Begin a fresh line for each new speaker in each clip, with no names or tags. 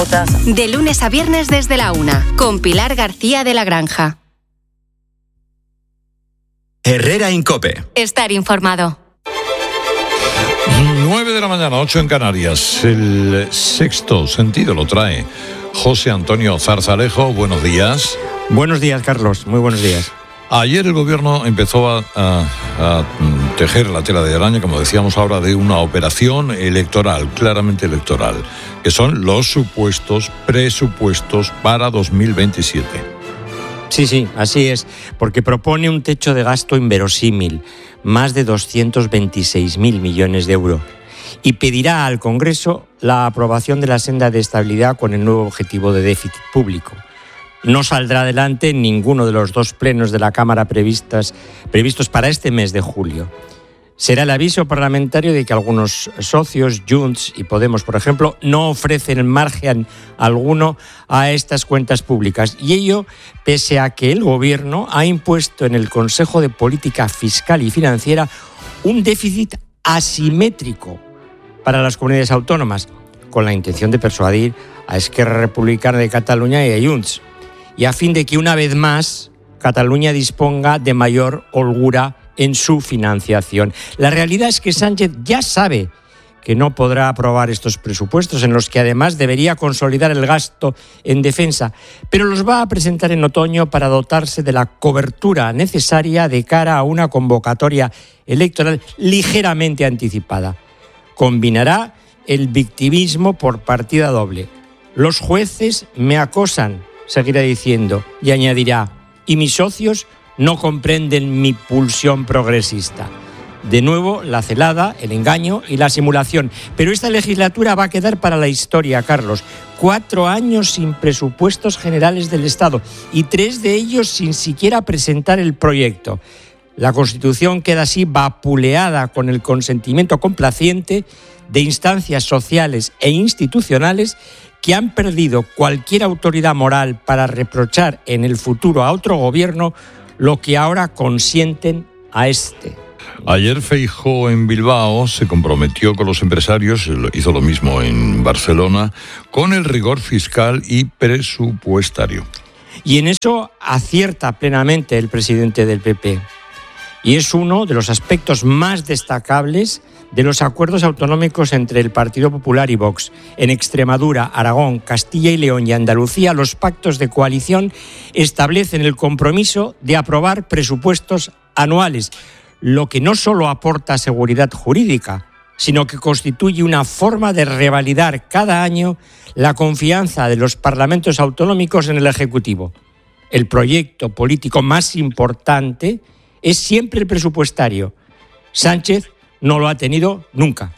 De lunes a viernes desde la 1, con Pilar García de la Granja.
Herrera en COPE.
Estar informado.
9 de la mañana, 8 en Canarias. El sexto sentido lo trae José Antonio Zarzalejo. Buenos días.
Buenos días, Carlos. Muy buenos días.
Ayer el gobierno empezó a tejer la tela de araña, como decíamos ahora, de una operación electoral, claramente electoral, que son los supuestos presupuestos para 2027.
Sí, así es, porque propone un techo de gasto inverosímil, más de 226.000 millones de euros, y pedirá al Congreso la aprobación de la senda de estabilidad con el nuevo objetivo de déficit público. No saldrá adelante en ninguno de los dos plenos de la Cámara previstos para este mes de julio. Será el aviso parlamentario de que algunos socios, Junts y Podemos, por ejemplo, no ofrecen margen alguno a estas cuentas públicas. Y ello pese a que el Gobierno ha impuesto en el Consejo de Política Fiscal y Financiera un déficit asimétrico para las comunidades autónomas, con la intención de persuadir a Esquerra Republicana de Cataluña y a Junts, y a fin de que una vez más Cataluña disponga de mayor holgura en su financiación. La realidad es que Sánchez ya sabe que no podrá aprobar estos presupuestos, en los que además debería consolidar el gasto en defensa, pero los va a presentar en otoño para dotarse de la cobertura necesaria de cara a una convocatoria electoral ligeramente anticipada. Combinará el victimismo por partida doble. Los jueces me acosan, seguirá diciendo, y añadirá, y mis socios no comprenden mi pulsión progresista. De nuevo, la celada, el engaño y la simulación. Pero esta legislatura va a quedar para la historia, Carlos. 4 años sin presupuestos generales del Estado y 3 de ellos sin siquiera presentar el proyecto. La Constitución queda así vapuleada con el consentimiento complaciente de instancias sociales e institucionales que han perdido cualquier autoridad moral para reprochar en el futuro a otro gobierno lo que ahora consienten a este.
Ayer Feijóo en Bilbao se comprometió con los empresarios, hizo lo mismo en Barcelona, con el rigor fiscal y presupuestario.
Y en eso acierta plenamente el presidente del PP. Y es uno de los aspectos más destacables de los acuerdos autonómicos entre el Partido Popular y Vox. En Extremadura, Aragón, Castilla y León y Andalucía, los pactos de coalición establecen el compromiso de aprobar presupuestos anuales, lo que no solo aporta seguridad jurídica, sino que constituye una forma de revalidar cada año la confianza de los parlamentos autonómicos en el Ejecutivo. El proyecto político más importante es siempre el presupuestario. Sánchez no lo ha tenido nunca.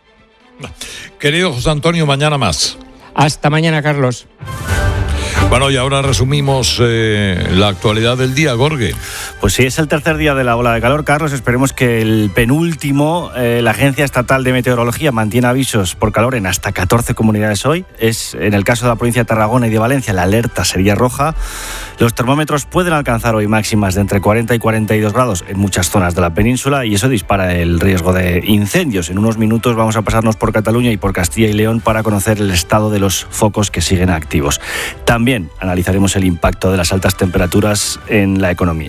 Querido José Antonio, mañana más.
Hasta mañana, Carlos.
Bueno, y ahora resumimos la actualidad del día, Gorge.
Pues sí, es el tercer día de la ola de calor, Carlos. Esperemos que el penúltimo. La Agencia Estatal de Meteorología mantiene avisos por calor en hasta 14 comunidades hoy. En el caso de la provincia de Tarragona y de Valencia, la alerta sería roja. Los termómetros pueden alcanzar hoy máximas de entre 40 y 42 grados en muchas zonas de la península, y eso dispara el riesgo de incendios. En unos minutos vamos a pasarnos por Cataluña y por Castilla y León para conocer el estado de los focos que siguen activos. También analizaremos el impacto de las altas temperaturas en la economía.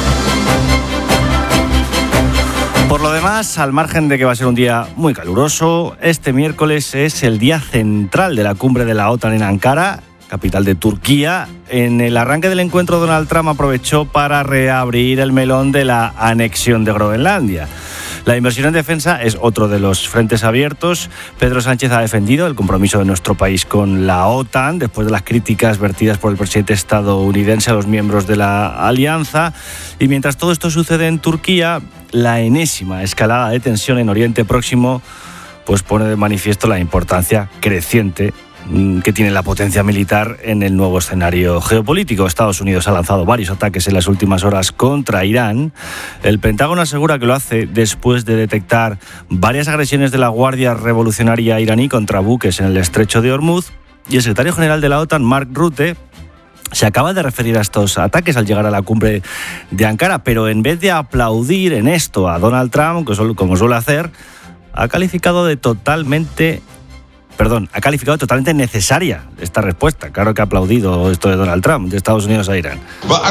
Por lo demás, al margen de que va a ser un día muy caluroso, este miércoles es el día central de la cumbre de la OTAN en Ankara, capital de Turquía. En el arranque del encuentro, Donald Trump aprovechó para reabrir el melón de la anexión de Groenlandia. La inversión en defensa es otro de los frentes abiertos. Pedro Sánchez ha defendido el compromiso de nuestro país con la OTAN después de las críticas vertidas por el presidente estadounidense a los miembros de la alianza. Y mientras todo esto sucede en Turquía, la enésima escalada de tensión en Oriente Próximo pues pone de manifiesto la importancia creciente que tiene la potencia militar en el nuevo escenario geopolítico. Estados Unidos ha lanzado varios ataques en las últimas horas contra Irán. El Pentágono asegura que lo hace después de detectar varias agresiones de la Guardia Revolucionaria iraní contra buques en el estrecho de Hormuz. Y el secretario general de la OTAN, Mark Rutte, se acaba de referir a estos ataques al llegar a la cumbre de Ankara, pero en vez de aplaudir en esto a Donald Trump, como suele hacer, ha calificado de totalmente ha calificado totalmente necesaria esta respuesta. Claro que ha aplaudido esto de Donald Trump, de Estados Unidos a Irán.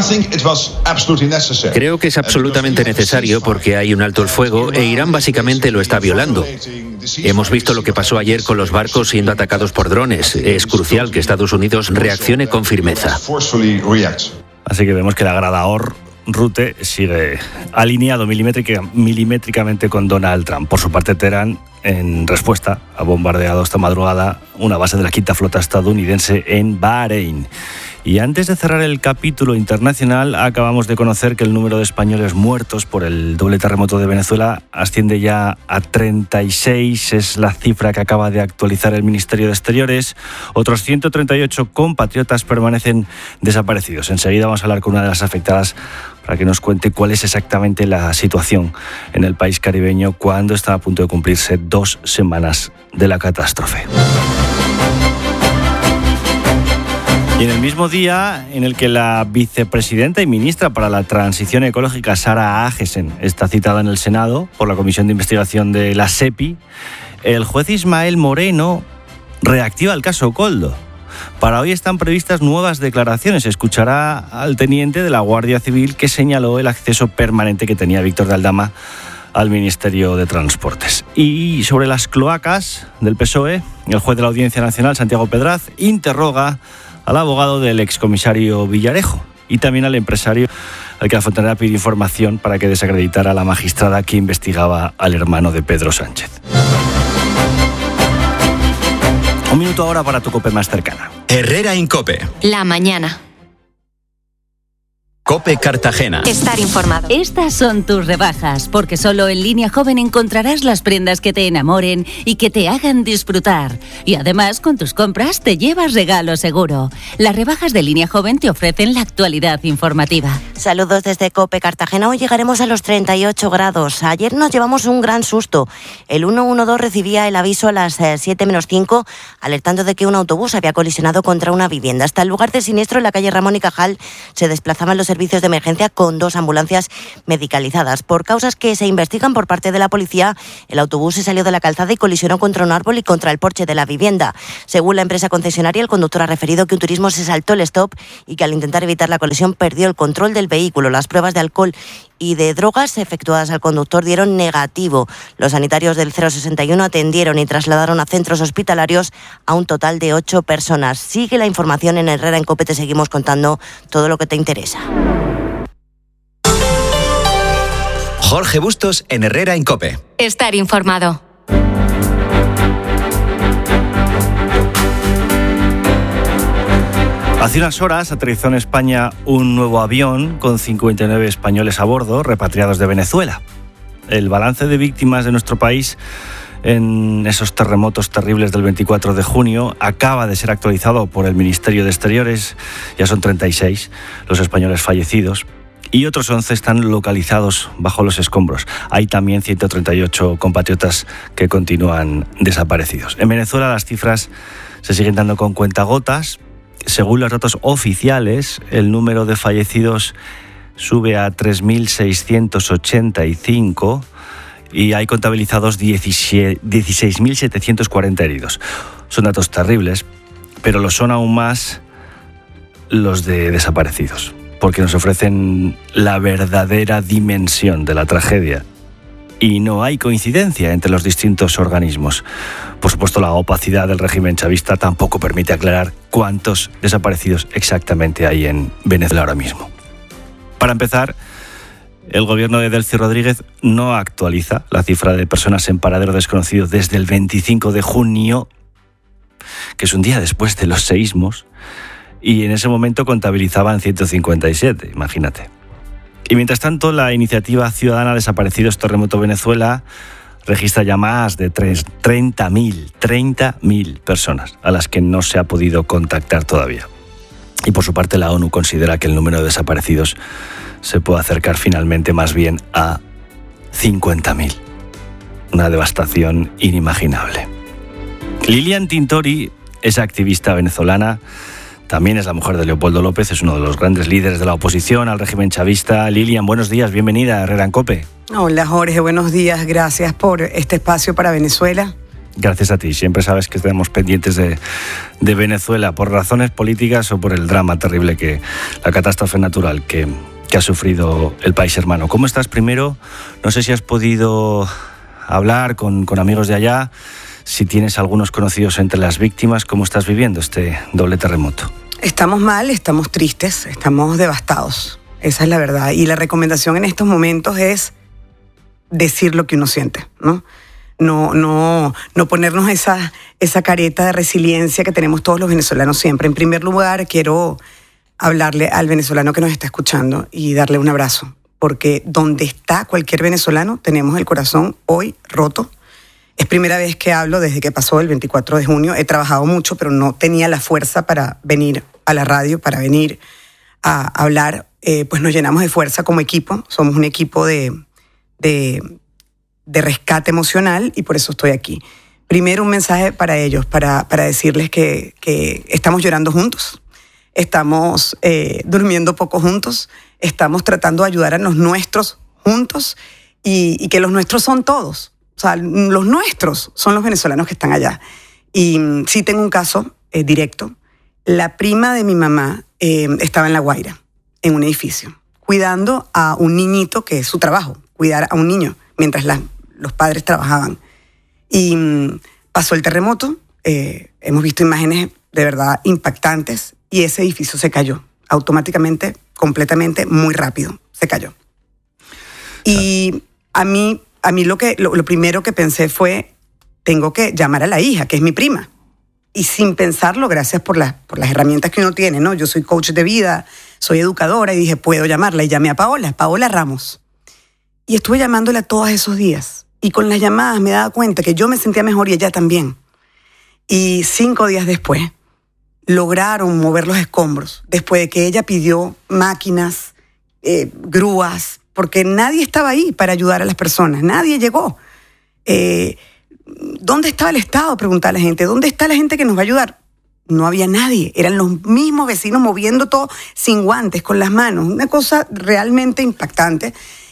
Creo que es absolutamente necesario porque hay un alto el fuego e Irán básicamente lo está violando. Hemos visto lo que pasó ayer con los barcos siendo atacados por drones. Es crucial que Estados Unidos reaccione con firmeza.
Así que vemos que el agradador Rute sigue alineado milimétricamente con Donald Trump. Por su parte, Teherán, en respuesta, ha bombardeado esta madrugada una base de la quinta flota estadounidense en Bahrein. Y antes de cerrar el capítulo internacional, acabamos de conocer que el número de españoles muertos por el doble terremoto de Venezuela asciende ya a 36. Es la cifra que acaba de actualizar el Ministerio de Exteriores. Otros 138 compatriotas permanecen desaparecidos. Enseguida vamos a hablar con una de las afectadas para que nos cuente cuál es exactamente la situación en el país caribeño cuando está a punto de cumplirse 2 semanas de la catástrofe. Y en el mismo día en el que la vicepresidenta y ministra para la Transición Ecológica, Sara Agesen, está citada en el Senado por la Comisión de Investigación de la SEPI, el juez Ismael Moreno reactiva el caso Koldo. Para hoy están previstas nuevas declaraciones. Escuchará al teniente de la Guardia Civil que señaló el acceso permanente que tenía Víctor de Aldama al Ministerio de Transportes. Y sobre las cloacas del PSOE, el juez de la Audiencia Nacional, Santiago Pedraz, interroga al abogado del excomisario Villarejo y también al empresario al que la Fontanera pidió información para que desacreditara a la magistrada que investigaba al hermano de Pedro Sánchez. Un minuto ahora para tu COPE más cercana.
Herrera Incope.
La mañana.
COPE Cartagena.
Estar informado.
Estas son tus rebajas, porque solo en Línea Joven encontrarás las prendas que te enamoren y que te hagan disfrutar. Y además, con tus compras te llevas regalo seguro. Las rebajas de Línea Joven te ofrecen la actualidad informativa.
Saludos desde COPE Cartagena. Hoy llegaremos a los 38 grados. Ayer nos llevamos un gran susto. El 112 recibía el aviso a las 7:05, alertando de que un autobús había colisionado contra una vivienda. Hasta el lugar del siniestro, en la calle Ramón y Cajal, se desplazaban los servicios de emergencia con 2 ambulancias medicalizadas. Por causas que se investigan por parte de la policía, el autobús se salió de la calzada y colisionó contra un árbol y contra el porche de la vivienda. Según la empresa concesionaria, el conductor ha referido que un turismo se saltó el stop y que al intentar evitar la colisión perdió el control del vehículo. Las pruebas de alcohol y de drogas efectuadas al conductor dieron negativo. Los sanitarios del 061 atendieron y trasladaron a centros hospitalarios a un total de 8 personas. Sigue la información en Herrera Incope, te seguimos contando todo lo que te interesa.
Jorge Bustos en Herrera Incope.
Estar informado.
Hace unas horas aterrizó en España un nuevo avión con 59 españoles a bordo, repatriados de Venezuela. El balance de víctimas de nuestro país en esos terremotos terribles del 24 de junio acaba de ser actualizado por el Ministerio de Exteriores. Ya son 36 los españoles fallecidos y otros 11 están localizados bajo los escombros. Hay también 138 compatriotas que continúan desaparecidos. En Venezuela las cifras se siguen dando con cuentagotas. Según los datos oficiales, el número de fallecidos sube a 3.685 y hay contabilizados 16.740 heridos. Son datos terribles, pero lo son aún más los de desaparecidos, porque nos ofrecen la verdadera dimensión de la tragedia. Y no hay coincidencia entre los distintos organismos. Por supuesto, la opacidad del régimen chavista tampoco permite aclarar cuántos desaparecidos exactamente hay en Venezuela ahora mismo. Para empezar, el gobierno de Delcy Rodríguez no actualiza la cifra de personas en paradero desconocido desde el 25 de junio, que es un día después de los seísmos, y en ese momento contabilizaban 157, imagínate. Y mientras tanto, la iniciativa ciudadana Desaparecidos Terremoto Venezuela registra ya más de 30.000 personas a las que no se ha podido contactar todavía. Y por su parte, la ONU considera que el número de desaparecidos se puede acercar finalmente más bien a 50.000. Una devastación inimaginable. Lilian Tintori es activista venezolana. También es la mujer de Leopoldo López, es uno de los grandes líderes de la oposición al régimen chavista. Lilian, buenos días, bienvenida a Herrera en COPE.
Hola Jorge, buenos días, gracias por este espacio para Venezuela.
gracias a ti. Siempre sabes que estamos pendientes de Venezuela por razones políticas o por el drama terrible, la catástrofe natural que ha sufrido el país hermano. ¿Cómo estás? Primero, no sé si has podido hablar con amigos de allá, si tienes algunos conocidos entre las víctimas. ¿Cómo estás viviendo este doble terremoto?
Estamos mal, estamos tristes, estamos devastados. Esa es la verdad. Y la recomendación en estos momentos es decir lo que uno siente, ¿no? No ponernos esa careta de resiliencia que tenemos todos los venezolanos siempre. En primer lugar, quiero hablarle al venezolano que nos está escuchando y darle un abrazo, porque donde está cualquier venezolano tenemos el corazón hoy roto. Es primera vez que hablo desde que pasó el 24 de junio. He trabajado mucho, pero no tenía la fuerza para venir a la radio, para venir a hablar. Pues nos llenamos de fuerza como equipo. Somos un equipo de rescate emocional y por eso estoy aquí. Primero, un mensaje para ellos, para decirles que estamos llorando juntos. Estamos durmiendo poco juntos, estamos tratando de ayudar a los nuestros juntos y que los nuestros son todos. O sea, los nuestros son los venezolanos que están allá. Y sí tengo un caso directo. La prima de mi mamá estaba en La Guaira, en un edificio, cuidando a un niñito, que es su trabajo, cuidar a un niño, mientras los padres trabajaban. Y pasó el terremoto, hemos visto imágenes de verdad impactantes, y ese edificio se cayó automáticamente, completamente, muy rápido, se cayó. Y a mí lo primero que pensé fue, tengo que llamar a la hija, que es mi prima. Y sin pensarlo, gracias por las herramientas que uno tiene, ¿no? Yo soy coach de vida, soy educadora, y dije, puedo llamarla. Y llamé a Paola Ramos. Y estuve llamándola todos esos días. Y con las llamadas me daba cuenta que yo me sentía mejor y ella también. Y 5 días después, lograron mover los escombros después de que ella pidió máquinas, grúas, porque nadie estaba ahí para ayudar a las personas, nadie llegó. ¿Dónde estaba el Estado? Preguntaba la gente. ¿Dónde está la gente que nos va a ayudar? No había nadie, eran los mismos vecinos moviendo todo sin guantes, con las manos, una cosa realmente impactante.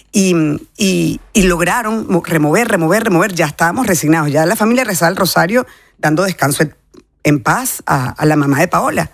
Y lograron remover, ya estábamos resignados, ya la familia rezaba el rosario dando descanso en paz a la mamá de Paola.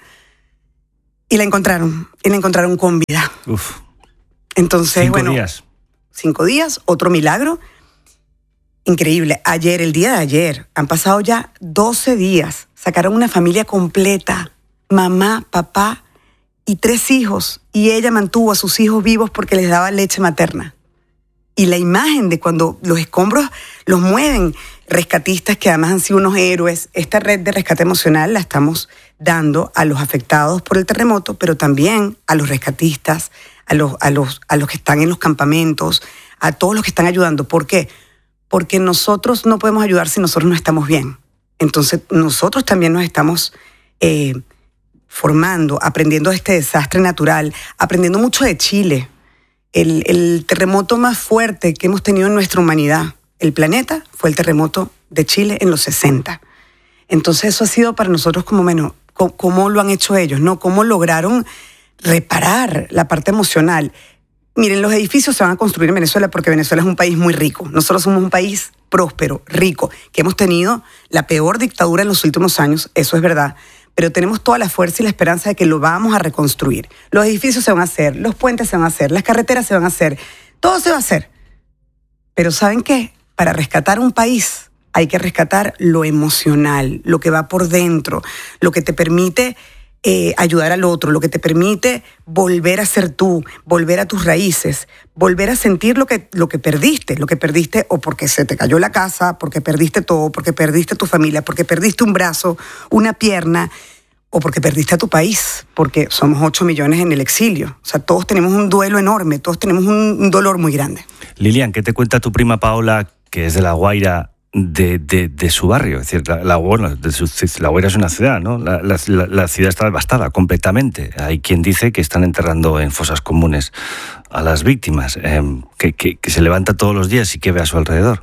Y la encontraron con vida.
Uf.
Entonces,
5 días.
5 días, otro milagro. Increíble. El día de ayer, han pasado ya 12 días. Sacaron una familia completa, mamá, papá y 3 hijos. Y ella mantuvo a sus hijos vivos porque les daba leche materna. Y la imagen de cuando los escombros los mueven, rescatistas que además han sido unos héroes. Esta red de rescate emocional la estamos dando a los afectados por el terremoto, pero también a los rescatistas, a los que están en los campamentos, a todos los que están ayudando. ¿Por qué? Porque nosotros no podemos ayudar si nosotros no estamos bien. Entonces nosotros también nos estamos formando, aprendiendo de este desastre natural, aprendiendo mucho de Chile. El terremoto más fuerte que hemos tenido en nuestra humanidad, el planeta, fue el terremoto de Chile en los 60. Entonces eso ha sido para nosotros como, bueno, ¿cómo lo han hecho ellos? ¿No? ¿Cómo lograron reparar la parte emocional? Miren, los edificios se van a construir en Venezuela porque Venezuela es un país muy rico. Nosotros somos un país próspero, rico, que hemos tenido la peor dictadura en los últimos años, eso es verdad. Pero tenemos toda la fuerza y la esperanza de que lo vamos a reconstruir. Los edificios se van a hacer, los puentes se van a hacer, las carreteras se van a hacer, todo se va a hacer. Pero ¿saben qué? Para rescatar un país hay que rescatar lo emocional, lo que va por dentro, lo que te permite ayudar al otro, lo que te permite volver a ser tú, volver a tus raíces, volver a sentir lo que perdiste o porque se te cayó la casa, porque perdiste todo, porque perdiste tu familia, porque perdiste un brazo, una pierna, o porque perdiste a tu país, porque somos 8 millones en el exilio. O sea, todos tenemos un duelo enorme, todos tenemos un dolor muy grande.
Lilian, ¿qué te cuenta tu prima Paola, que es de La Guaira, de su barrio? Es decir, La Guaira es una ciudad, ¿no? La ciudad está devastada completamente. Hay quien dice que están enterrando en fosas comunes a las víctimas, que se levanta todos los días y que ve a su alrededor.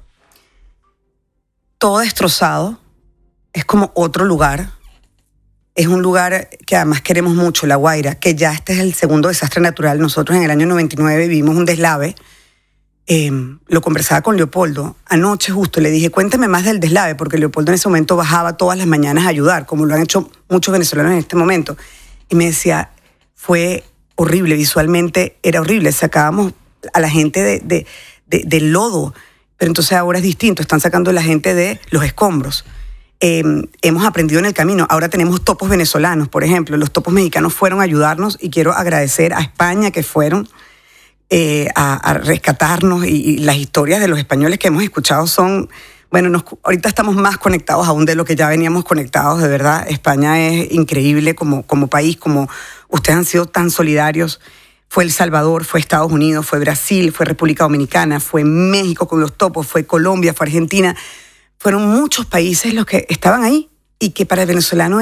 Todo destrozado, es como otro lugar. Es un lugar que además queremos mucho, La Guaira, que ya este es el segundo desastre natural. Nosotros en el año 99 vivimos un deslave lo conversaba con Leopoldo. Anoche justo le dije, cuénteme más del deslave, porque Leopoldo en ese momento bajaba todas las mañanas a ayudar, como lo han hecho muchos venezolanos en este momento. Y me decía, fue horrible, visualmente era horrible. Sacábamos a la gente del lodo, pero entonces ahora es distinto, están sacando a la gente de los escombros. Hemos aprendido en el camino. Ahora tenemos topos venezolanos, por ejemplo. Los topos mexicanos fueron a ayudarnos y quiero agradecer a España que fueron a rescatarnos, y las historias de los españoles que hemos escuchado son, bueno, ahorita estamos más conectados aún de lo que ya veníamos conectados, de verdad. España es increíble como país, como ustedes han sido tan solidarios. Fue El Salvador, fue Estados Unidos, fue Brasil, fue República Dominicana, fue México con los topos, fue Colombia, fue Argentina. Fueron muchos países los que estaban ahí y que para el venezolano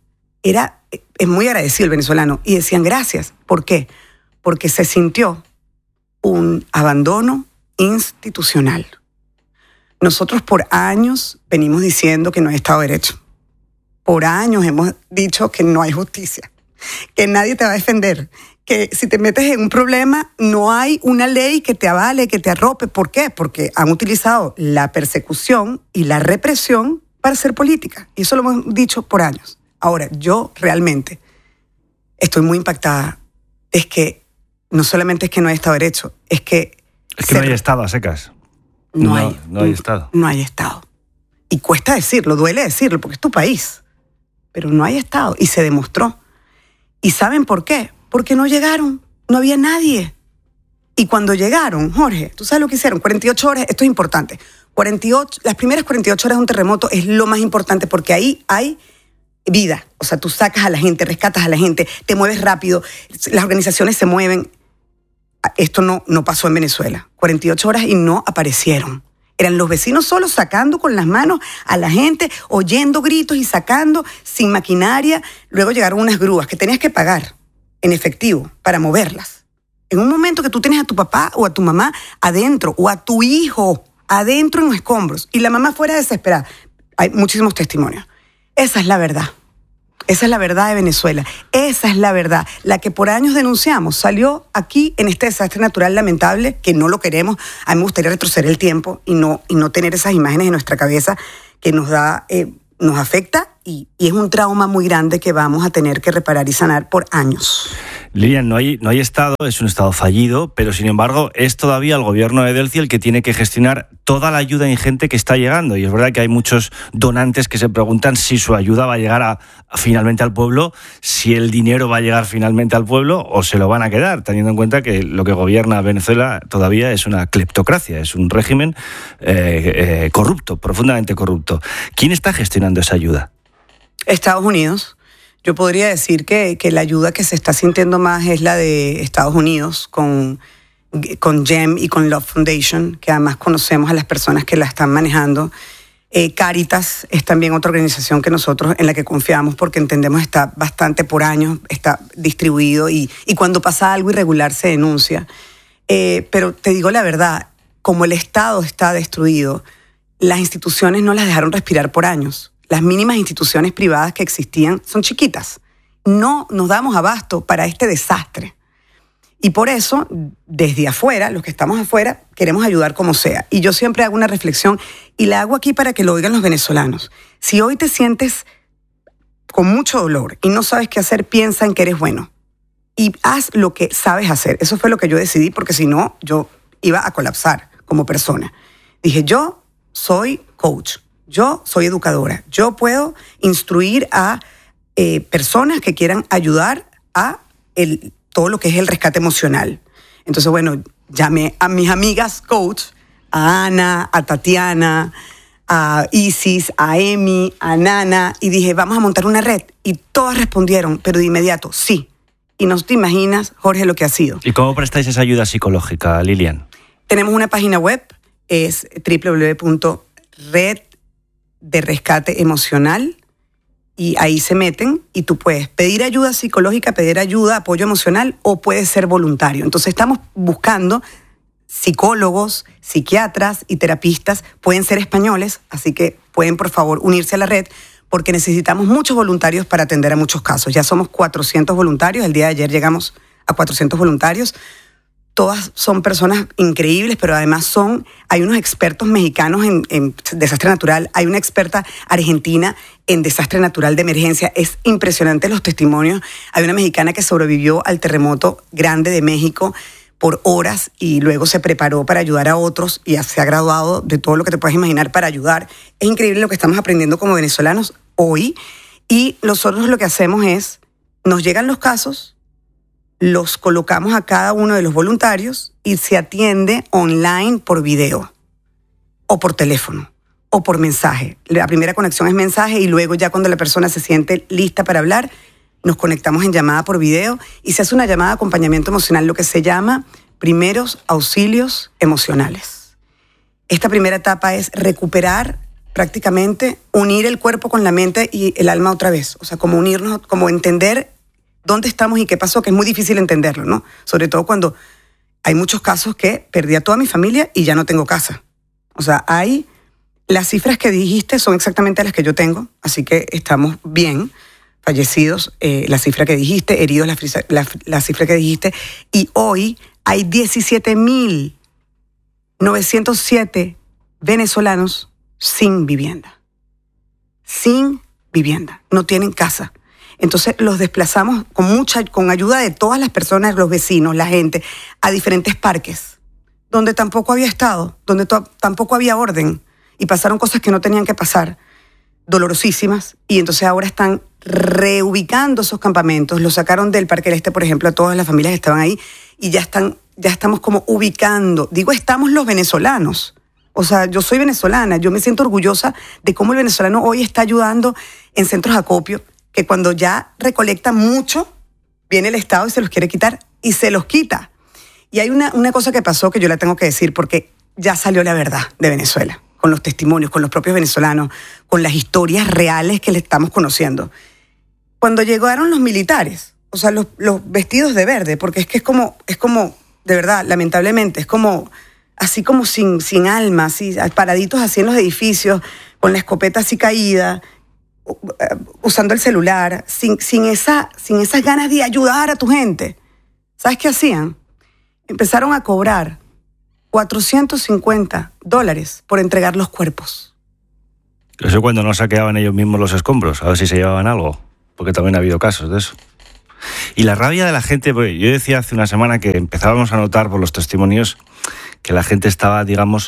es muy agradecido el venezolano. Y decían gracias. ¿Por qué? Porque se sintió un abandono institucional. Nosotros por años venimos diciendo que no hay Estado de Derecho. Por años hemos dicho que no hay justicia, que nadie te va a defender, que si te metes en un problema no hay una ley que te avale, que te arrope. ¿Por qué? Porque han utilizado la persecución y la represión para hacer política. Y eso lo hemos dicho por años. Ahora, yo realmente estoy muy impactada. Es que no solamente es que no hay Estado de Derecho, es que
no hay Estado a secas. No hay Estado.
No hay Estado. Y cuesta decirlo, duele decirlo, porque es tu país. Pero no hay Estado. Y se demostró. ¿Y saben por qué? Porque no llegaron. No había nadie. Y cuando llegaron, Jorge, ¿tú sabes lo que hicieron? 48 horas, esto es importante. Las primeras 48 horas de un terremoto es lo más importante, porque ahí hay vida. O sea, tú sacas a la gente, rescatas a la gente, te mueves rápido, las organizaciones se mueven. Esto no pasó en Venezuela. 48 horas y no aparecieron. Eran los vecinos solos sacando con las manos a la gente, oyendo gritos y sacando sin maquinaria. Luego llegaron unas grúas que tenías que pagar en efectivo para moverlas. En un momento que tú tienes a tu papá o a tu mamá adentro, o a tu hijo adentro en los escombros, y la mamá fuera desesperada. Hay muchísimos testimonios. Esa es la verdad. Esa es la verdad de Venezuela. Esa es la verdad. La que por años denunciamos salió aquí en este desastre natural lamentable, que no lo queremos. A mí me gustaría retroceder el tiempo y no tener esas imágenes en nuestra cabeza que nos afecta, y es un trauma muy grande que vamos a tener que reparar y sanar por años.
Lilian, no hay Estado, es un Estado fallido, pero sin embargo es todavía el gobierno de Delcy el que tiene que gestionar toda la ayuda ingente que está llegando. Y es verdad que hay muchos donantes que se preguntan si su ayuda va a llegar finalmente al pueblo, si el dinero va a llegar finalmente al pueblo o se lo van a quedar, teniendo en cuenta que lo que gobierna Venezuela todavía es una cleptocracia, es un régimen corrupto, profundamente corrupto. ¿Quién está gestionando esa ayuda?
Estados Unidos. Yo podría decir que la ayuda que se está sintiendo más es la de Estados Unidos con GEM y con Love Foundation, que además conocemos a las personas que la están manejando. Cáritas es también otra organización que nosotros en la que confiamos, porque entendemos está bastante por años, está distribuido, y cuando pasa algo irregular se denuncia. Pero te digo la verdad, como el Estado está destruido, las instituciones no las dejaron respirar por años. Las mínimas instituciones privadas que existían son chiquitas. No nos damos abasto para este desastre. Y por eso, desde afuera, los que estamos afuera, queremos ayudar como sea. Y yo siempre hago una reflexión, y la hago aquí para que lo oigan los venezolanos. Si hoy te sientes con mucho dolor y no sabes qué hacer, piensa en que eres bueno. Y haz lo que sabes hacer. Eso fue lo que yo decidí, porque si no, yo iba a colapsar como persona. Dije, yo soy coach. Yo soy educadora. Yo puedo instruir a personas que quieran ayudar a todo lo que es el rescate emocional. Entonces, bueno, llamé a mis amigas coach, a Ana, a Tatiana, a Isis, a Emi, a Nana, y dije, vamos a montar una red. Y todas respondieron, pero de inmediato, sí. Y no te imaginas, Jorge, lo que ha sido.
¿Y cómo prestáis esa ayuda psicológica, Lilian?
Tenemos una página web, es www.redderescateemocional, y ahí se meten y tú puedes pedir ayuda psicológica, pedir ayuda, apoyo emocional, o puedes ser voluntario. Entonces estamos buscando psicólogos, psiquiatras y terapistas. Pueden ser españoles, así que pueden por favor unirse a la red, porque necesitamos muchos voluntarios para atender a muchos casos. Ya somos 400 voluntarios, el día de ayer llegamos a 400 voluntarios. Todas son personas increíbles, pero además hay unos expertos mexicanos en desastre natural, hay una experta argentina en desastre natural de emergencia. Es impresionante los testimonios. Hay una mexicana que sobrevivió al terremoto grande de México por horas y luego se preparó para ayudar a otros y se ha graduado de todo lo que te puedes imaginar para ayudar. Es increíble lo que estamos aprendiendo como venezolanos hoy, y nosotros lo que hacemos es, nos llegan los casos, los colocamos a cada uno de los voluntarios y se atiende online por video o por teléfono o por mensaje. La primera conexión es mensaje y luego ya cuando la persona se siente lista para hablar, nos conectamos en llamada por video y se hace una llamada de acompañamiento emocional, lo que se llama primeros auxilios emocionales. Esta primera etapa es recuperar, prácticamente unir el cuerpo con la mente y el alma otra vez. O sea, como unirnos, como entender dónde estamos y qué pasó, que es muy difícil entenderlo, ¿no? Sobre todo cuando hay muchos casos que perdí a toda mi familia y ya no tengo casa. O sea, las cifras que dijiste son exactamente las que yo tengo, así que estamos bien. Fallecidos, la cifra que dijiste, heridos, la cifra que dijiste, y hoy hay 17.907 venezolanos sin vivienda. Sin vivienda, no tienen casa. Entonces los desplazamos con ayuda de todas las personas, los vecinos, la gente, a diferentes parques, donde tampoco había estado, donde tampoco había orden, y pasaron cosas que no tenían que pasar, dolorosísimas, y entonces ahora están reubicando esos campamentos. Los sacaron del Parque del Este, por ejemplo, a todas las familias que estaban ahí, y ya estamos como ubicando. Digo, estamos los venezolanos. O sea, yo soy venezolana, yo me siento orgullosa de cómo el venezolano hoy está ayudando en centros de acopio, que cuando ya recolecta mucho, viene el Estado y se los quiere quitar, y se los quita. Y hay una cosa que pasó que yo la tengo que decir, porque ya salió la verdad de Venezuela, con los testimonios, con los propios venezolanos, con las historias reales que le estamos conociendo. Cuando llegaron los militares, o sea, los vestidos de verde, porque es que es como, de verdad, lamentablemente, es como, así como sin alma, así, paraditos así en los edificios, con la escopeta así caída, usando el celular, sin esas ganas de ayudar a tu gente. ¿Sabes qué hacían? Empezaron a cobrar $450 por entregar los cuerpos.
Eso cuando no saqueaban ellos mismos los escombros, a ver si se llevaban algo, porque también ha habido casos de eso. Y la rabia de la gente, pues yo decía hace una semana que empezábamos a notar por los testimonios que la gente estaba, digamos,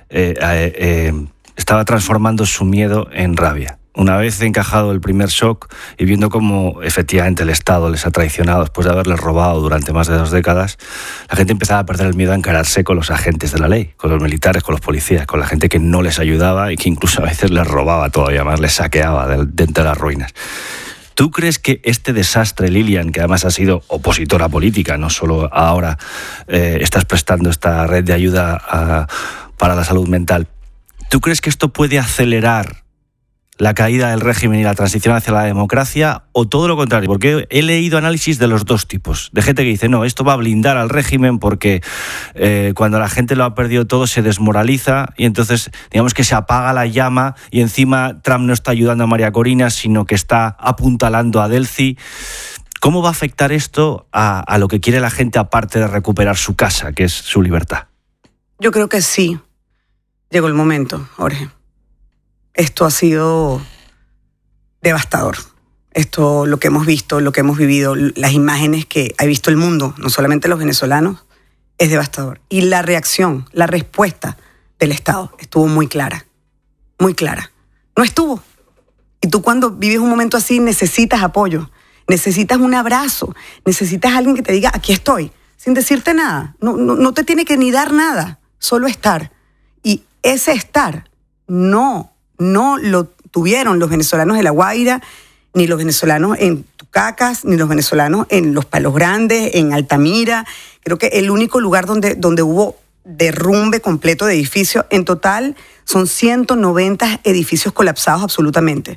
estaba transformando su miedo en rabia. Una vez encajado el primer shock y viendo cómo efectivamente el Estado les ha traicionado después de haberles robado durante más de 2 décadas, la gente empezaba a perder el miedo a encararse con los agentes de la ley, con los militares, con los policías, con la gente que no les ayudaba y que incluso a veces les robaba todavía más, les saqueaba de entre las ruinas. ¿Tú crees que este desastre, Lilian, que además ha sido opositora política, no solo ahora estás prestando esta red de ayuda para la salud mental, ¿tú crees que esto puede acelerar la caída del régimen y la transición hacia la democracia, o todo lo contrario? Porque he leído análisis de los dos tipos, de gente que dice, no, esto va a blindar al régimen porque cuando la gente lo ha perdido todo se desmoraliza y entonces digamos que se apaga la llama y encima Trump no está ayudando a María Corina, sino que está apuntalando a Delcy. ¿Cómo va a afectar esto a lo que quiere la gente aparte de recuperar su casa, que es su libertad?
Yo creo que sí, llegó el momento, Jorge. Esto ha sido devastador. Esto, lo que hemos visto, lo que hemos vivido, las imágenes que ha visto el mundo, no solamente los venezolanos, es devastador. Y la reacción, la respuesta del Estado estuvo muy clara, muy clara. No estuvo. Y tú cuando vives un momento así necesitas apoyo, necesitas un abrazo, necesitas a alguien que te diga, aquí estoy, sin decirte nada. No te tiene que ni dar nada, solo estar. Y ese estar no lo tuvieron los venezolanos de La Guaira, ni los venezolanos en Tucacas, ni los venezolanos en Los Palos Grandes, en Altamira. Creo que el único lugar donde hubo derrumbe completo de edificios, en total son 190 edificios colapsados absolutamente.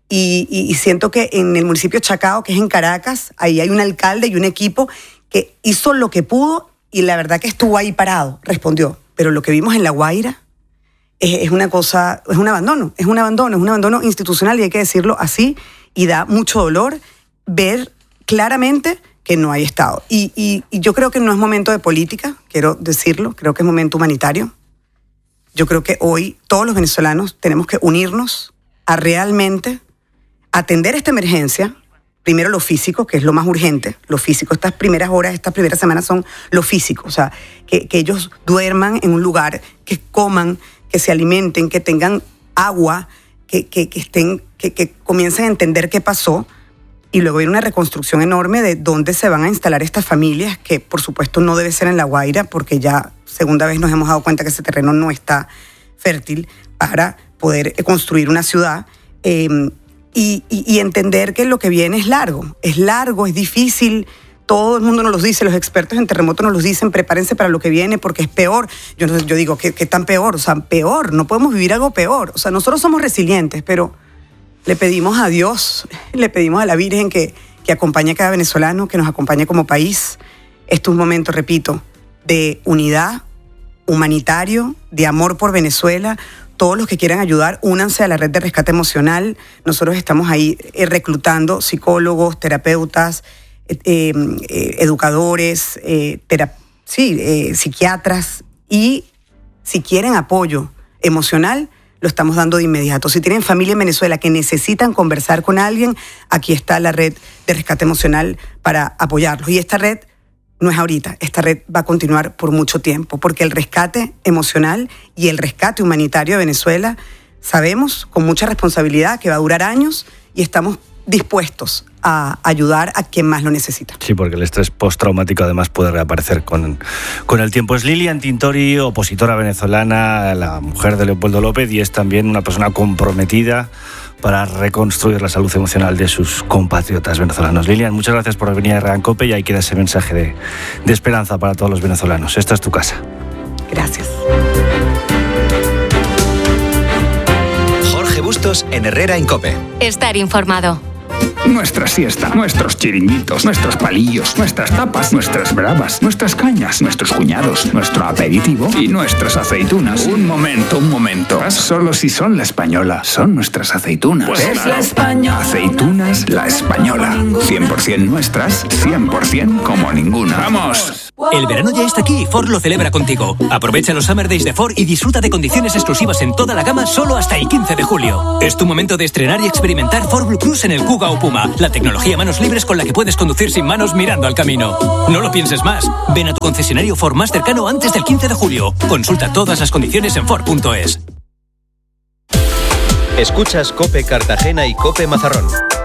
Y siento que en el municipio de Chacao, que es en Caracas, ahí hay un alcalde y un equipo que hizo lo que pudo y la verdad que estuvo ahí parado, respondió. Pero lo que vimos en La Guaira es una cosa, es un abandono institucional, y hay que decirlo así, y da mucho dolor ver claramente que no hay Estado. Y yo creo que no es momento de política, quiero decirlo, creo que es momento humanitario. Yo creo que hoy todos los venezolanos tenemos que unirnos a realmente atender esta emergencia. Primero lo físico, que es lo más urgente, lo físico. Estas primeras horas, estas primeras semanas son lo físico, o sea, que ellos duerman en un lugar, que coman, que se alimenten, que tengan agua, que comiencen a entender qué pasó, y luego viene una reconstrucción enorme de dónde se van a instalar estas familias, que por supuesto no debe ser en La Guaira, porque ya segunda vez nos hemos dado cuenta que ese terreno no está fértil para poder construir una ciudad, y entender que lo que viene es largo, es difícil. Todo el mundo nos lo dice, los expertos en terremotos nos lo dicen, prepárense para lo que viene porque es peor. Yo digo, ¿qué tan peor? O sea, peor, no podemos vivir algo peor. O sea, nosotros somos resilientes, pero le pedimos a Dios, le pedimos a la Virgen que acompañe a cada venezolano, que nos acompañe como país. Esto es un momento, repito, de unidad, humanitario, de amor por Venezuela. Todos los que quieran ayudar, únanse a la red de rescate emocional. Nosotros estamos ahí reclutando psicólogos, terapeutas, educadores, psiquiatras, y si quieren apoyo emocional, lo estamos dando de inmediato. Si tienen familia en Venezuela que necesitan conversar con alguien, aquí está la red de rescate emocional para apoyarlos. Y esta red no es ahorita, esta red va a continuar por mucho tiempo, porque el rescate emocional y el rescate humanitario de Venezuela, sabemos con mucha responsabilidad que va a durar años, y estamos dispuestos a ayudar a quien más lo necesita.
Sí, porque el estrés postraumático además puede reaparecer con el tiempo. Es Lilian Tintori, opositora venezolana, la mujer de Leopoldo López, y es también una persona comprometida para reconstruir la salud emocional de sus compatriotas venezolanos. Lilian, muchas gracias por venir a Herrera en COPE, y ahí queda ese mensaje de esperanza para todos los venezolanos. Esta es tu casa.
Gracias.
Jorge Bustos en Herrera en COPE.
Estar informado.
Nuestra siesta, nuestros chiringuitos, nuestros palillos, nuestras tapas, nuestras bravas, nuestras cañas, nuestros cuñados, nuestro aperitivo y nuestras aceitunas. Un momento. Solo si son La Española, son nuestras aceitunas. Pues es claro. La Española. Aceitunas La Española. 100% nuestras, 100% como ninguna. ¡Vamos!
El verano ya está aquí y Ford lo celebra contigo. Aprovecha los Summer Days de Ford y disfruta de condiciones exclusivas en toda la gama solo hasta el 15 de julio. Es tu momento de estrenar y experimentar Ford Blue Cruise en el Kuga o Puma, la tecnología manos libres con la que puedes conducir sin manos mirando al camino. No lo pienses más. Ven a tu concesionario Ford más cercano antes del 15 de julio. Consulta todas las condiciones en Ford.es.
Escuchas COPE Cartagena y COPE Mazarrón.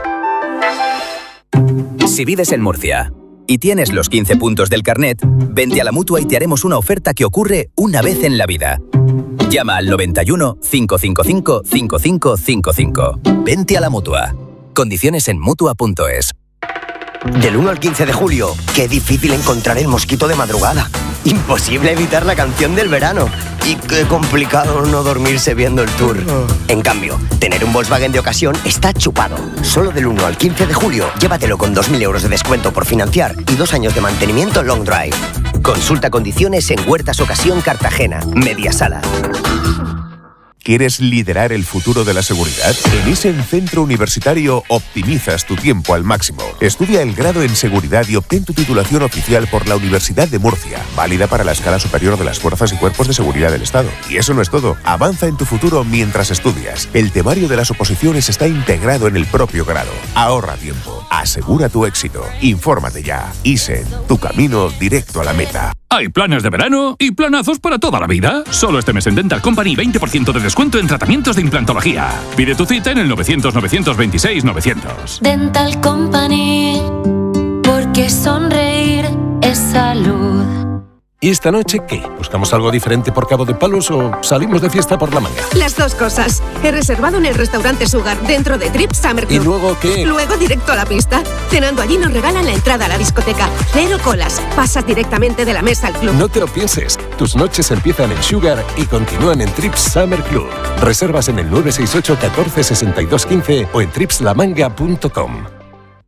Si vives en Murcia y tienes los 15 puntos del carnet, vente a la Mutua y te haremos una oferta que ocurre una vez en la vida. Llama al 91 555 5555. Vente a la Mutua. Condiciones en Mutua.es.
Del 1 al 15 de julio, qué difícil encontrar el mosquito de madrugada. Imposible evitar la canción del verano. Y qué complicado no dormirse viendo el tour. En cambio, tener un Volkswagen de ocasión está chupado. Solo del 1 al 15 de julio, llévatelo con 2.000 euros de descuento por financiar y 2 años de mantenimiento long drive. Consulta condiciones en Huertas Ocasión Cartagena, Media Sala.
¿Quieres liderar el futuro de la seguridad? En Isen Centro Universitario optimizas tu tiempo al máximo. Estudia el grado en seguridad y obtén tu titulación oficial por la Universidad de Murcia, válida para la escala superior de las fuerzas y cuerpos de seguridad del Estado. Y eso no es todo. Avanza en tu futuro mientras estudias. El temario de las oposiciones está integrado en el propio grado. Ahorra tiempo. Asegura tu éxito. Infórmate ya. Isen, tu camino directo a la meta.
Hay planes de verano y planazos para toda la vida. Solo este mes en Dental Company 20% de descuento en tratamientos de implantología. Pide tu cita en el 900-926-900.
Dental Company, porque sonreír es salud.
¿Y esta noche qué? ¿Buscamos algo diferente por Cabo de Palos o salimos de fiesta por la manga?
Las dos cosas. He reservado en el restaurante Sugar, dentro de Trip Summer Club.
¿Y luego qué?
Luego directo a la pista. Cenando allí nos regalan la entrada a la discoteca. 0 colas. Pasas directamente de la mesa al club.
No te lo pienses. Tus noches empiezan en Sugar y continúan en Trip Summer Club. Reservas en el 968 14 62 15 o en tripslamanga.com.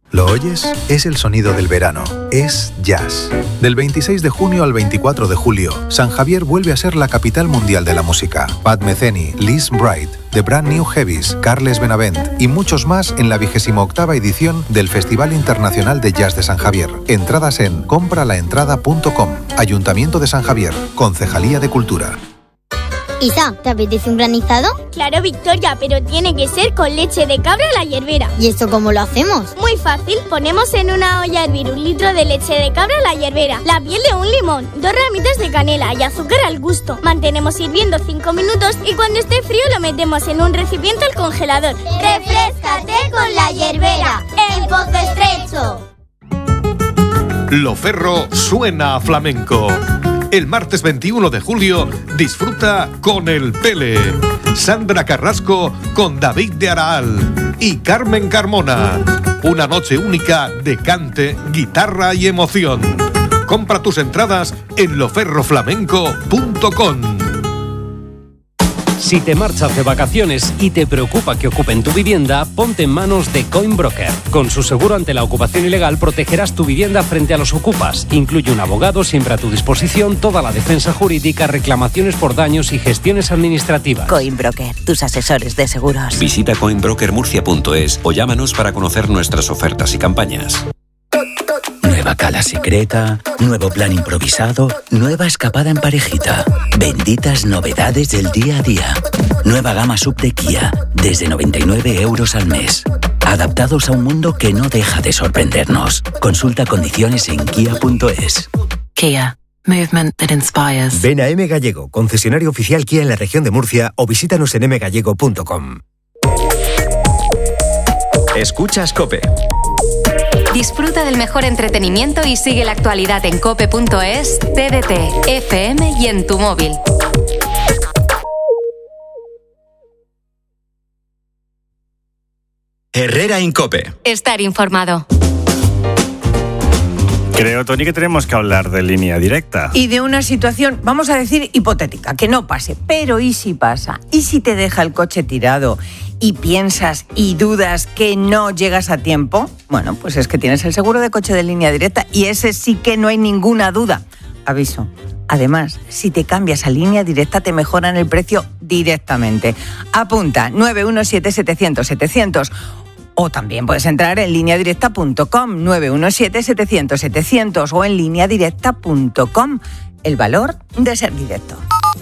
¿Lo oyes? Es el sonido del verano. Es jazz. Del 26 de junio al 24 de julio, San Javier vuelve a ser la capital mundial de la música. Pat Metheny, Liz Bright, The Brand New Heavies, Carles Benavent y muchos más en la 28ª edición del Festival Internacional de Jazz de San Javier. Entradas en compralaentrada.com. Ayuntamiento de San Javier. Concejalía de Cultura.
Isa, ¿te apetece un granizado? Claro, Victoria, pero tiene que ser con leche de cabra a la hierbera. ¿Y esto cómo lo hacemos? Muy fácil, ponemos en una olla a hervir 1 litro de leche de cabra a la hierbera, la piel de un limón, 2 ramitas de canela y azúcar al gusto. Mantenemos hirviendo 5 minutos y cuando esté frío lo metemos en un recipiente al congelador. ¡Refréscate con la hierbera! ¡En Pozo Estrecho!
Loferro suena a flamenco. El martes 21 de julio disfruta con El Pele, Sandra Carrasco con David de Araal y Carmen Carmona. Una noche única de cante, guitarra y emoción. Compra tus entradas en loferroflamenco.com.
Si te marchas de vacaciones y te preocupa que ocupen tu vivienda, ponte en manos de Coinbroker. Con su seguro ante la ocupación ilegal protegerás tu vivienda frente a los ocupas. Incluye un abogado siempre a tu disposición, toda la defensa jurídica, reclamaciones por daños y gestiones administrativas.
Coinbroker, tus asesores de seguros.
Visita coinbrokermurcia.es o llámanos para conocer nuestras ofertas y campañas.
Nueva cala secreta, nuevo plan improvisado, nueva escapada en parejita. Benditas novedades del día a día. Nueva gama sub de Kia, desde 99 € al mes. Adaptados a un mundo que no deja de sorprendernos. Consulta condiciones en kia.es.
Kia. Movement that inspires.
Ven a M Gallego, concesionario oficial Kia en la región de Murcia, o visítanos en mgallego.com.
Escuchas COPE.
Disfruta del mejor entretenimiento y sigue la actualidad en cope.es, TDT, FM y en tu móvil.
Herrera en COPE.
Estar informado.
Creo, Toni, que tenemos que hablar de línea directa.
Y de una situación, vamos a decir, hipotética, que no pase. Pero ¿y si pasa? ¿Y si te deja el coche tirado y piensas y dudas que no llegas a tiempo? Bueno, pues es que tienes el seguro de coche de línea directa y ese sí que no hay ninguna duda. Aviso. Además, si te cambias a línea directa te mejoran el precio directamente. Apunta 917-700-700. O también puedes entrar en lineadirecta.com, 917-700-700 o en lineadirecta.com. El valor de ser directo.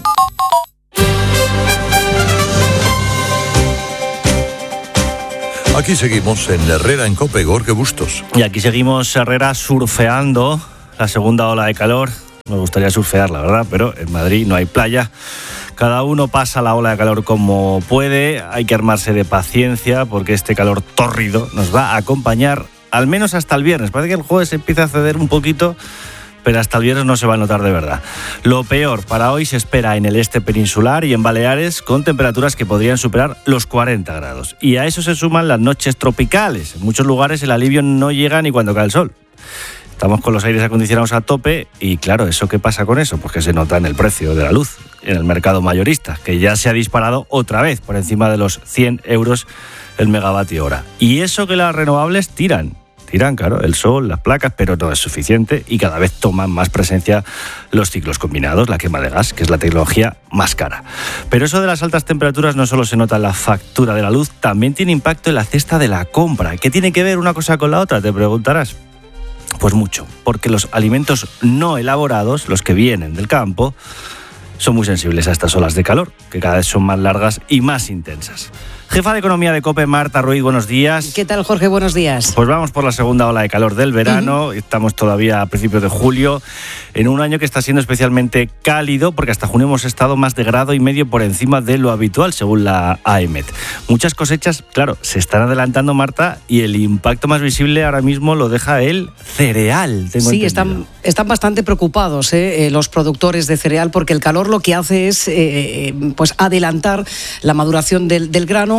Aquí seguimos en Herrera en COPE, Jorge Bustos.
Y aquí seguimos, Herrera, surfeando la segunda ola de calor. Me gustaría surfear, la verdad, pero en Madrid no hay playa. Cada uno pasa la ola de calor como puede, hay que armarse de paciencia porque este calor tórrido nos va a acompañar al menos hasta el viernes. Parece que el jueves empieza a ceder un poquito, pero hasta el viernes no se va a notar de verdad. Lo peor para hoy se espera en el este peninsular y en Baleares, con temperaturas que podrían superar los 40 grados. Y a eso se suman las noches tropicales. En muchos lugares el alivio no llega ni cuando cae el sol. Estamos con los aires acondicionados a tope y claro, ¿eso qué pasa con eso? Pues que se nota en el precio de la luz, en el mercado mayorista, que ya se ha disparado otra vez por encima de los 100 € el megavatio hora. Y eso que las renovables tiran, claro, el sol, las placas, pero no es suficiente y cada vez toman más presencia los ciclos combinados, la quema de gas, que es la tecnología más cara. Pero eso de las altas temperaturas no solo se nota en la factura de la luz, también tiene impacto en la cesta de la compra. ¿Qué tiene que ver una cosa con la otra? Te preguntarás. Pues mucho, porque los alimentos no elaborados, los que vienen del campo, son muy sensibles a estas olas de calor, que cada vez son más largas y más intensas. Jefa de Economía de COPE, Marta Ruiz, buenos días.
¿Qué tal, Jorge? Buenos días.
Pues vamos por la segunda ola de calor del verano. Estamos todavía a principios de julio, en un año que está siendo especialmente cálido, porque hasta junio hemos estado más de 1,5 grados por encima de lo habitual, según la AEMET. Muchas cosechas, claro, se están adelantando, Marta, y el impacto más visible ahora mismo lo deja el cereal.
Sí, están bastante preocupados los productores de cereal, porque el calor lo que hace es pues adelantar la maduración del grano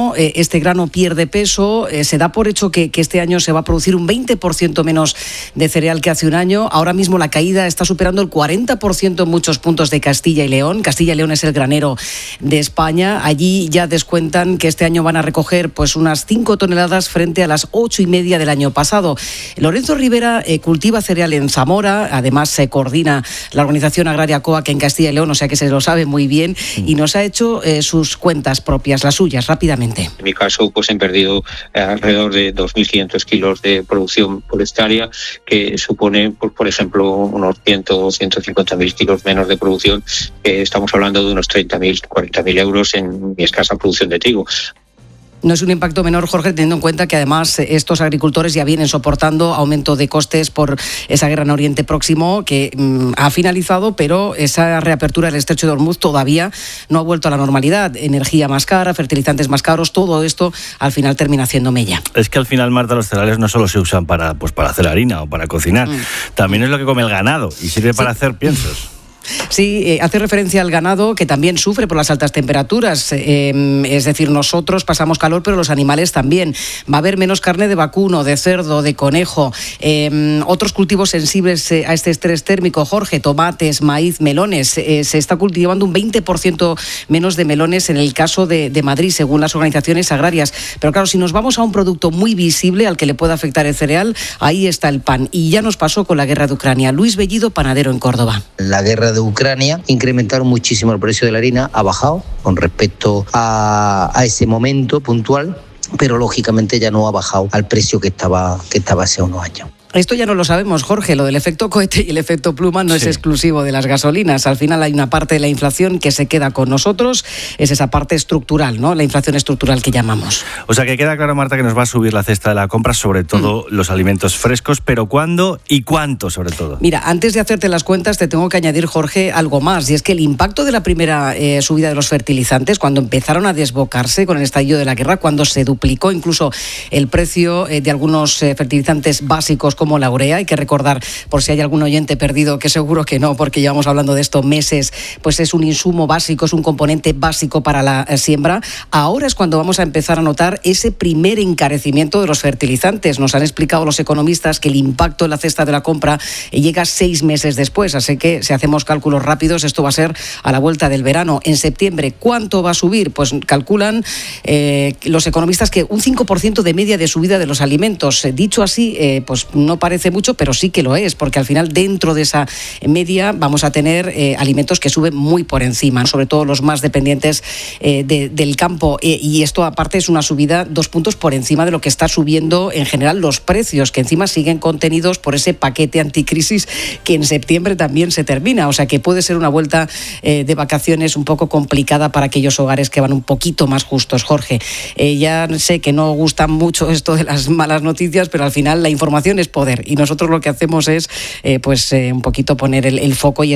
grano. Este grano pierde peso. Se da por hecho que este año se va a producir un 20% menos de cereal que hace un año. Ahora mismo la caída está superando el 40% en muchos puntos de Castilla y León. Castilla y León es el granero de España. Allí ya descuentan que este año van a recoger pues unas 5 toneladas frente a las 8,5 del año pasado. Lorenzo Rivera cultiva cereal en Zamora. Además se coordina la organización agraria COAC en Castilla y León, o sea que se lo sabe muy bien, y nos ha hecho sus cuentas propias, las suyas, rápidamente.
En mi caso, pues he perdido alrededor de 2.500 kilos de producción por hectárea, que supone, pues, por ejemplo, unos 100 o 150.000 kilos menos de producción, que estamos hablando de unos 30.000, 40.000 euros en mi escasa producción de trigo.
No es un impacto menor, Jorge, teniendo en cuenta que además estos agricultores ya vienen soportando aumento de costes por esa guerra en Oriente Próximo que ha finalizado, pero esa reapertura del estrecho de Hormuz todavía no ha vuelto a la normalidad. Energía más cara, fertilizantes más caros, todo esto al final termina haciendo mella.
Es que al final, Marta, los cereales no solo se usan para hacer harina o para cocinar, también es lo que come el ganado y sirve para hacer piensos.
Sí, hace referencia al ganado que también sufre por las altas temperaturas. Es decir, nosotros pasamos calor, pero los animales también. Va a haber menos carne de vacuno, de cerdo, de conejo. Otros cultivos sensibles a este estrés térmico, Jorge, tomates, maíz, melones. Se está cultivando un 20% menos de melones en el caso de Madrid, según las organizaciones agrarias. Pero claro, si nos vamos a un producto muy visible al que le puede afectar el cereal, ahí está el pan. Y ya nos pasó con la guerra de Ucrania. Luis Bellido, panadero en Córdoba.
La guerra de Ucrania incrementaron muchísimo el precio de la harina, ha bajado con respecto a ese momento puntual, pero lógicamente ya no ha bajado al precio que estaba hace unos años.
Esto ya no lo sabemos, Jorge, lo del efecto cohete y el efecto pluma no es exclusivo de las gasolinas. Al final hay una parte de la inflación que se queda con nosotros, es esa parte estructural, ¿no? La inflación estructural que llamamos.
O sea que queda claro, Marta, que nos va a subir la cesta de la compra, sobre todo los alimentos frescos, pero ¿cuándo y cuánto, sobre todo?
Mira, antes de hacerte las cuentas te tengo que añadir, Jorge, algo más, y es que el impacto de la primera subida de los fertilizantes, cuando empezaron a desbocarse con el estallido de la guerra, cuando se duplicó incluso el precio de algunos fertilizantes básicos como la urea. Hay que recordar, por si hay algún oyente perdido, que seguro que no, porque llevamos hablando de esto meses, pues es un insumo básico, es un componente básico para la siembra. Ahora es cuando vamos a empezar a notar ese primer encarecimiento de los fertilizantes. Nos han explicado los economistas que el impacto en la cesta de la compra llega 6 meses después, así que si hacemos cálculos rápidos, esto va a ser a la vuelta del verano. En septiembre, ¿cuánto va a subir? Pues calculan los economistas que un 5% de media de subida de los alimentos. Dicho así, pues no parece mucho, pero sí que lo es, porque al final dentro de esa media vamos a tener alimentos que suben muy por encima, sobre todo los más dependientes del campo, y esto aparte es una subida 2 puntos por encima de lo que está subiendo en general los precios, que encima siguen contenidos por ese paquete anticrisis que en septiembre también se termina, o sea que puede ser una vuelta de vacaciones un poco complicada para aquellos hogares que van un poquito más justos, Jorge. Ya sé que no gusta mucho esto de las malas noticias, pero al final la información es poder, y nosotros lo que hacemos es un poquito poner el foco y